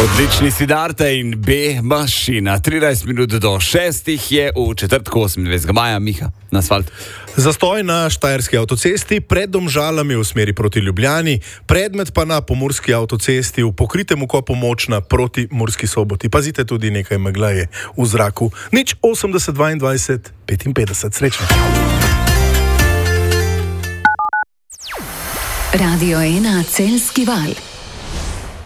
Odlični Siddharta in B mašina. 13 minut do 6 je v četrtku 28. maja, Miha, na asfalt. Zastoj na Štajerski avtocesti pred Domžalami v smeri proti Ljubljani, predmet pa na Pomurski avtocesti v pokritem ukopu Močna proti Murski Soboti. Pazite, tudi nekaj megla je v zraku. 80 22 55. Srečno. Radio 1 Celjski val.